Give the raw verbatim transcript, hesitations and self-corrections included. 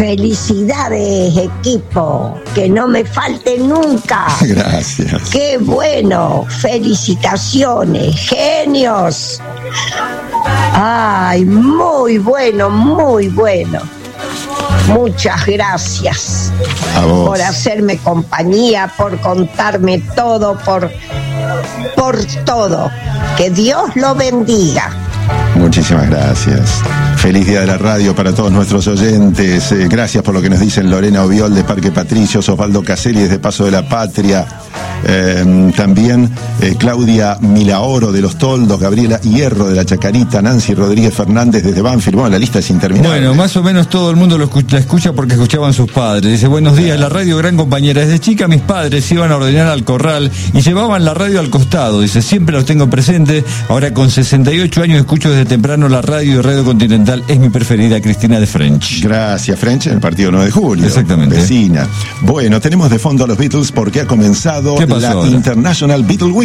Felicidades, equipo, que no me falte nunca. Gracias. Qué bueno, felicitaciones, genios. Ay, muy bueno, muy bueno. Muchas gracias a vos por hacerme compañía, por contarme todo, por, por todo. Que Dios lo bendiga. Muchísimas gracias. Feliz Día de la Radio para todos nuestros oyentes. Eh, gracias por lo que nos dicen Lorena Oviol de Parque Patricios, Osvaldo Caselli desde Paso de la Patria, eh, también eh, Claudia Milaoro de Los Toldos, Gabriela Hierro de la Chacarita, Nancy Rodríguez Fernández desde Banfield. Bueno, la lista es interminable. Bueno, más o menos todo el mundo lo escucha, la escucha porque escuchaban sus padres. Dice, buenos días, la radio gran compañera. Desde chica mis padres iban a ordenar al corral y llevaban la radio al costado. Dice, siempre los tengo presentes. Ahora con sesenta y ocho años escucho desde temprano la radio y Radio Continental. Es mi preferida, Cristina de French. Gracias, French, en el partido nueve de julio. Exactamente. Vecina. Bueno, tenemos de fondo a los Beatles porque ha comenzado la International Beatle Week.